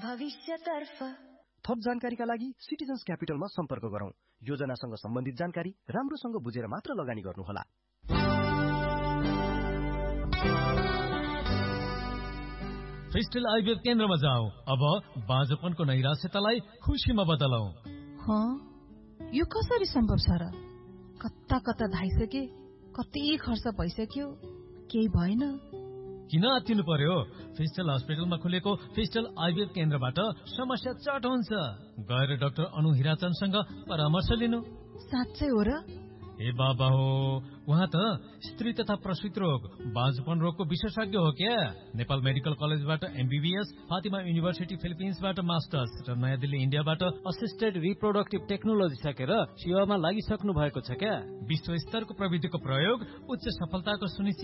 भविष्यतर्फ। थप जानकारीका लागि सिटिजन्स क्यापिटलमा सम्पर्क गरौँ। योजनासँग सम्बन्धित जानकारी राम्रोसँग बुझेर मात्र लगानी गर्नुहोला। फेस्टल आइभीएफ केन्द्रमा जाऊ। अब बाँझोपनको नैराश्यतालाई खुसीमा बदलौ। यो कसरी सम्भव छ र? कता कता धाइसके, कति खर्च भइसक्यो, केही भएन। किन आत्तिनु पर्यो? फेस्टल हस्पिटलमा खुलेको फेस्टल आइभीएफ केन्द्रबाट समस्या चट हुन्छ। गएर डाक्टर अनु हिराचनसँग परामर्श लिनु। साँच्चै हो र? ए बाबा हो, उहाँ त स्त्री तथा प्रसूति रोग, बाँझोपन रोगको विशेषज्ञ हो क्या। नेपाल मेडिकल कलेजबाट एमबीबीएस, फातिमा युनिभर्सिटी फिलिपिन्सबाट मास्टर्स र नयाँ दिल्ली इन्डियाबाट असिस्टेड रिप्रोडक्टिभ टेक्नोलोजी सकेर सेवामा लागिसक्नु भएको छ क्या। विश्व स्तरको प्रविधिको प्रयोग उच्च सफलताको सुनिश्चित